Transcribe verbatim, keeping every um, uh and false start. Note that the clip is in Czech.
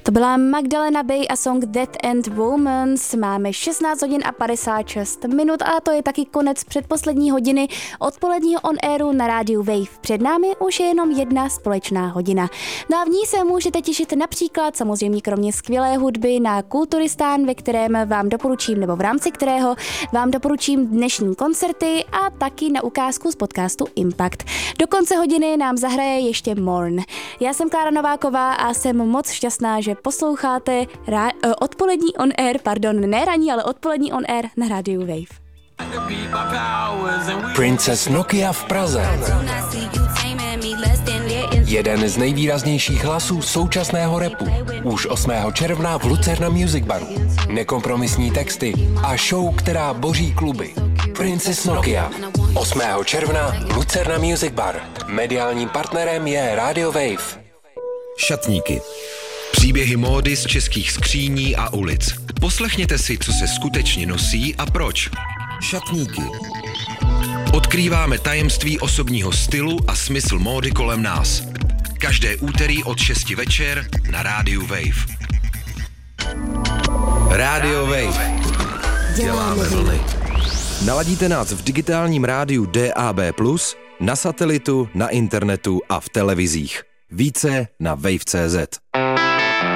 To byla Magdalena Bay a song Death and Romance. Máme šestnáct hodin a padesát šest minut a to je taky konec předposlední hodiny odpoledního on airu na rádiu Wave. Před námi už je jenom jedna společná hodina. No a v ní se můžete těšit například, samozřejmě kromě skvělé hudby, na Kulturistán, ve kterém vám doporučím, nebo v rámci kterého vám doporučím dnešní koncerty a taky na ukázku z podcastu Impact. Do konce hodiny nám zahraje ještě Morn. Já jsem Klára Nováková a jsem moc šťastná, že posloucháte rá- odpolední on air, pardon, ne ranní, ale odpolední on air na rádiu Wave. Princess Nokia v Praze. Jeden z nejvýraznějších hlasů současného rapu. Už osmého června v Lucerna Music Baru. Nekompromisní texty a show, která boří kluby. Princess Nokia. osmého června Lucerna Music Bar. Mediálním partnerem je Radio Wave. Šatníky. Příběhy módy z českých skříní a ulic. Poslechněte si, co se skutečně nosí a proč. Šatníky. Odkrýváme tajemství osobního stylu a smysl módy kolem nás. Každé úterý od šesti večer na rádiu Wave. Radio Wave. Děláme vlny. Naladíte nás v digitálním rádiu D A B plus, na satelitu, na internetu a v televizích. Více na wave tečka cé zet.